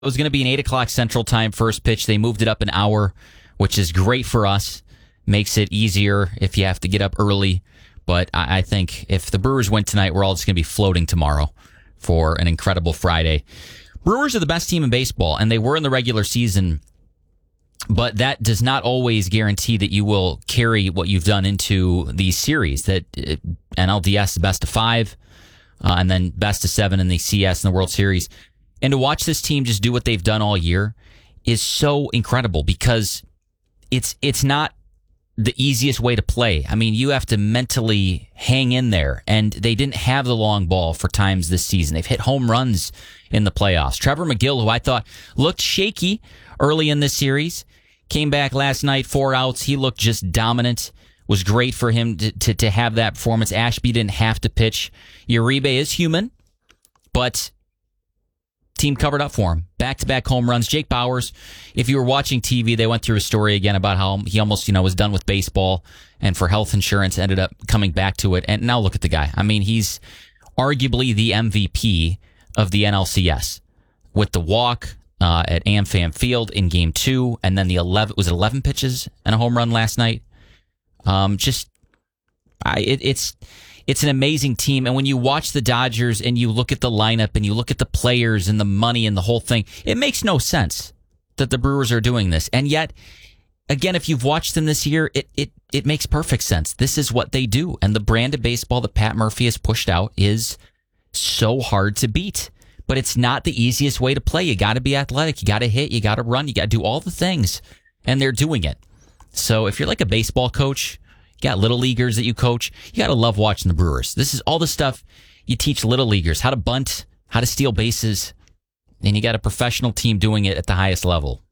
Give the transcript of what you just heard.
It was going to be an 8 o'clock Central Time first pitch. They moved it up an hour, which is great for us. Makes it easier if you have to get up early. But I think if the Brewers win tonight, we're all just going to be floating tomorrow for an incredible Friday. Brewers are the best team in baseball, and they were in the regular season. But that does not always guarantee that you will carry what you've done into these series. That NLDS, the best of 5, and then best of 7 in the CS and the World Series. And to watch this team just do what they've done all year is so incredible because it's not the easiest way to play. I mean, you have to mentally hang in there, and they didn't have the long ball for times this season. They've hit home runs in the playoffs. Trevor McGill, who I thought looked shaky early in this series, came back last night, 4 outs. He looked just dominant. Was great for him to have that performance. Ashby didn't have to pitch. Uribe is human, but team covered up for him. Back-to-back home runs. Jake Bauers, if you were watching TV, they went through a story again about how he almost, was done with baseball and for health insurance ended up coming back to it. And now look at the guy. I mean, he's arguably the MVP of the NLCS with the walk at AmFam Field in Game 2, and then the 11 pitches and a home run last night. It's an amazing team. And when you watch the Dodgers and you look at the lineup and you look at the players and the money and the whole thing, it makes no sense that the Brewers are doing this. And yet, again, if you've watched them this year, it makes perfect sense. This is what they do. And the brand of baseball that Pat Murphy has pushed out is so hard to beat. But it's not the easiest way to play. You got to be athletic. You got to hit. You got to run. You got to do all the things. And they're doing it. So if you're like a baseball coach, you got little leaguers that you coach, you got to love watching the Brewers. This is all the stuff you teach little leaguers, how to bunt, how to steal bases, and you got a professional team doing it at the highest level.